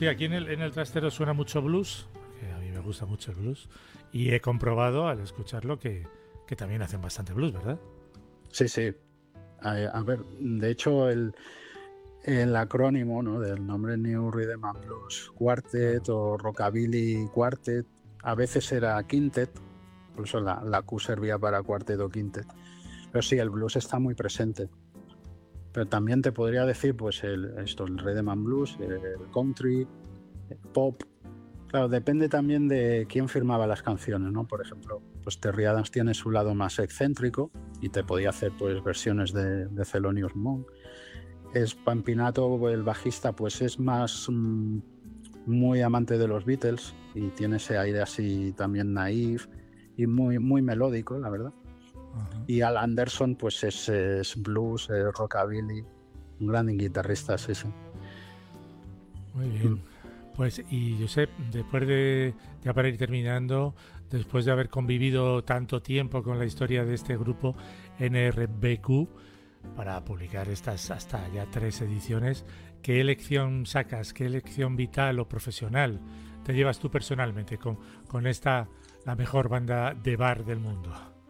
Sí, aquí en el trastero suena mucho blues, que a mí me gusta mucho el blues, y he comprobado al escucharlo que también hacen bastante blues, ¿verdad? Sí, sí. A ver, de hecho, el acrónimo, ¿no?, del nombre New Rhythm and Blues Quartet Claro. o Rockabilly Quartet, a veces era Quintet, por eso la Q servía para cuartet o quintet. Pero sí, el blues está muy presente. Pero también te podría decir, pues, el Rhythm and Blues, el country, el pop. Claro, depende también de quién firmaba las canciones, ¿no? Por ejemplo, pues Terry Adams tiene su lado más excéntrico y te podía hacer, pues, versiones de Thelonious Monk. Pampinato, el bajista, pues es más muy amante de los Beatles y tiene ese aire así también naif y muy, muy melódico, la verdad. Ajá. Y Al Anderson, pues es blues, rockabilly, un gran guitarrista, sí, sí. Muy Mm. bien. Pues, y Josep, después ya para ir terminando, después de haber convivido tanto tiempo con la historia de este grupo NRBQ, para publicar estas hasta ya 3 ediciones, ¿qué lección sacas? ¿Qué lección vital o profesional te llevas tú personalmente con esta, la mejor banda de bar del mundo?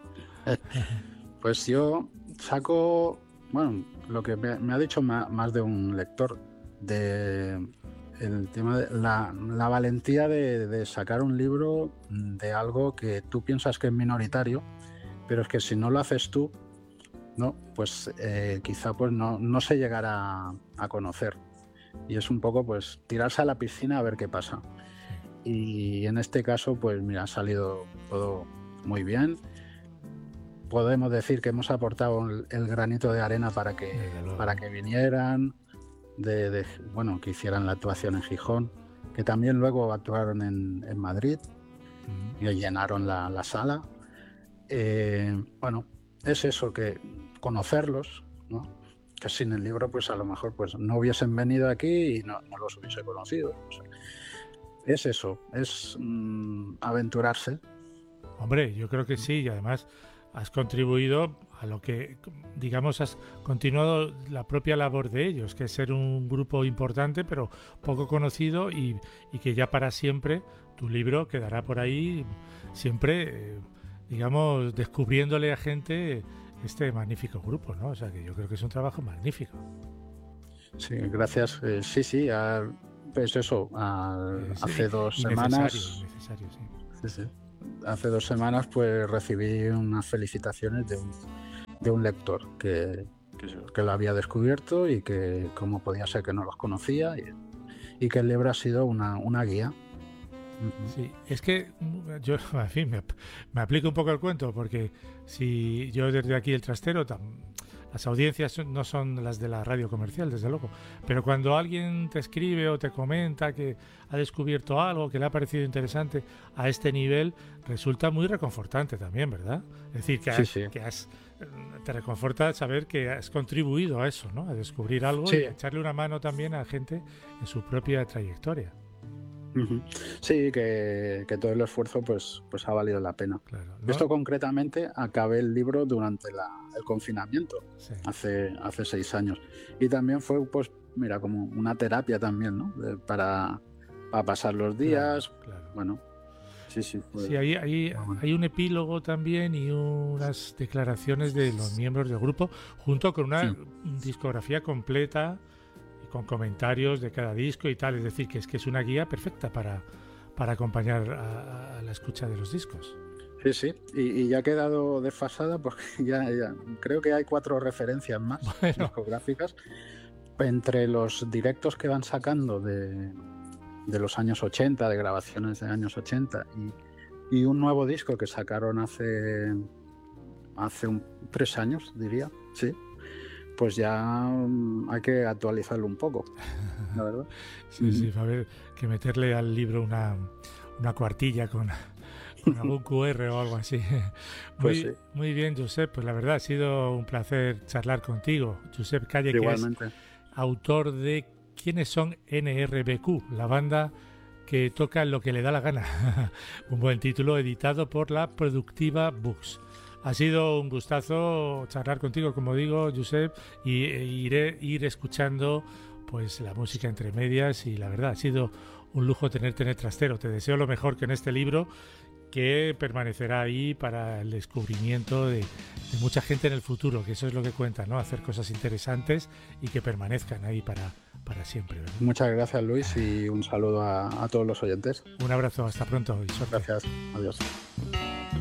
Pues yo saco, bueno, lo que me ha dicho más de un lector, de el tema de la valentía de sacar un libro de algo que tú piensas que es minoritario, pero es que si no lo haces tú, ¿no?, pues quizá pues no se llegará a conocer. Y es un poco pues tirarse a la piscina a ver qué pasa. Sí, Y en este caso, pues mira, ha salido todo muy bien. Podemos decir que hemos aportado el granito de arena para desde para luego. que vinieran, bueno, que hicieran la actuación en Gijón, que también luego actuaron en Madrid y Mm. llenaron la sala. Bueno, es eso, que conocerlos, ¿no? Que sin el libro, pues a lo mejor pues no hubiesen venido aquí y no los hubiese conocido. O sea, es eso, es aventurarse. Hombre, yo creo que sí, y además has contribuido a lo que, digamos, has continuado la propia labor de ellos, que es ser un grupo importante, pero poco conocido y que ya para siempre tu libro quedará por ahí, siempre, digamos, descubriéndole a gente este magnífico grupo, ¿no? O sea, que yo creo que es un trabajo magnífico. Sí, gracias. Sí, sí, pues eso, Es hace dos innecesario, semanas, innecesario, sí. sí, sí, hace 2 semanas pues recibí unas felicitaciones de un lector que lo había descubierto y que cómo podía ser que no los conocía y que el libro ha sido una guía. Ujú. Sí, es que yo, en fin, me aplico un poco el cuento, porque si yo desde aquí el trastero, las audiencias no son las de la radio comercial, desde luego, pero cuando alguien te escribe o te comenta que ha descubierto algo, que le ha parecido interesante a este nivel, resulta muy reconfortante también, ¿verdad? Es decir, Sí, sí. te reconforta saber que has contribuido a eso, ¿no? A descubrir algo y Sí, a echarle una mano también a gente en su propia trayectoria. ujú. Sí, que todo el esfuerzo pues ha valido la pena. Claro, Esto ¿no? concretamente acabé el libro durante el confinamiento, Sí. hace 6 años. Y también fue, pues, mira, como una terapia también, ¿no? Para pasar los Claro, días. claro. Bueno, sí, sí, Sí, fue hay, muy bueno. hay un epílogo también y unas declaraciones de los miembros del grupo, junto con una Mm. discografía completa y con comentarios de cada disco y tal. Es decir, que es una guía perfecta para acompañar a la escucha de los discos. Sí, sí. Y ya ha quedado desfasada porque ya creo que hay 4 referencias más Bueno, discográficas entre los directos que van sacando de los años 80, de grabaciones de años 80, y un nuevo disco que sacaron hace 3 años, diría, sí, pues ya hay que actualizarlo un poco, la verdad. sí, Ujú. sí, va a haber que meterle al libro una cuartilla con algún QR o algo así. Pues sí, Muy bien, Josep. Pues la verdad ha sido un placer charlar contigo. Josep Calle, que es igualmente. autor de ¿Quiénes son NRBQ? La banda que toca lo que le da la gana. Un buen título editado por la Productiva Books. Ha sido un gustazo charlar contigo, como digo, Josep, y ir escuchando pues la música entre medias, y la verdad ha sido un lujo tenerte en el trastero. Te deseo lo mejor que en este libro, que permanecerá ahí para el descubrimiento de mucha gente en el futuro, que eso es lo que cuenta, ¿no? Hacer cosas interesantes y que permanezcan ahí para siempre, ¿verdad? Muchas gracias, Luis, y un saludo a todos los oyentes. Un abrazo, hasta pronto y suerte. Gracias, adiós.